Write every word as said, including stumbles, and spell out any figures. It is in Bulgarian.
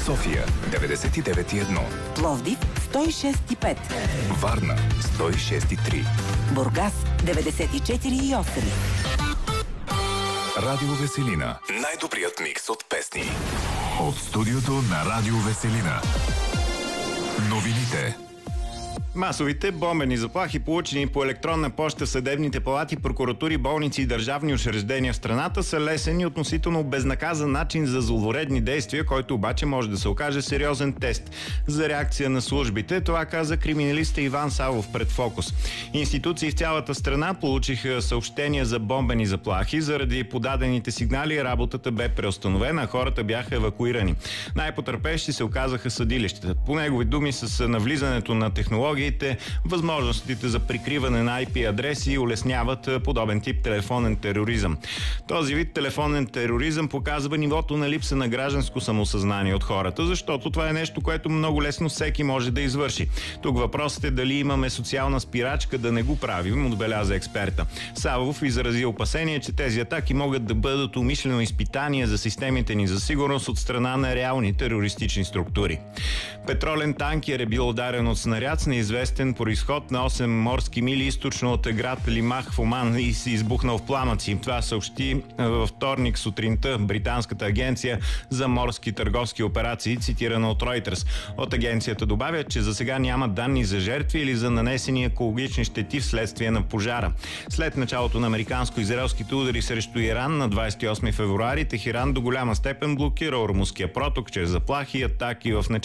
София деветдесет и девет и едно, Пловдив сто и шест и пет, Варна сто и шест и три, Бургас деветдесет и четири и осем. Радио Веселина. Най-добрият микс от песни. От студиото на Радио Веселина. Новините. Масовите бомбени заплахи, получени по електронна поща в съдебните палати, прокуратури, болници и държавни учреждения в страната, са лесен и относително безнаказан начин за зловредни действия, който обаче може да се окаже сериозен тест за реакция на службите. Това каза криминалиста Иван Савов пред Фокус. Институции в цялата страна получиха съобщения за бомбени заплахи. Заради подадените сигнали работата бе преустановена, а хората бяха евакуирани. Най-потърпещи се оказаха съдилищата. По негови думи, с навлизането на технологии, възможностите за прикриване на ай пи адреси улесняват подобен тип телефонен тероризъм. Този вид телефонен тероризъм показва нивото на липса на гражданско самосъзнание от хората, защото това е нещо, което много лесно всеки може да извърши. Тук въпросът е дали имаме социална спирачка да не го правим, отбеляза експерта. Савов изрази опасение, че тези атаки могат да бъдат умишлено изпитания за системите ни за сигурност от страна на реални терористични структури. Петролен танкер е бил ударен от снаряд с неизвестен произход на осем морски мили източно от град Лимах в Оман и се избухнал в пламъци. Това съобщи във вторник сутринта британската агенция за морски търговски операции, цитирана от Reuters. От агенцията добавя, че за сега няма данни за жертви или за нанесени екологични щети вследствие на пожара. След началото на американско-израелските удари срещу Иран на двадесет и осми февруари, Техеран до голяма степен блокира Ормузския проток чрез заплахи и атаки в началото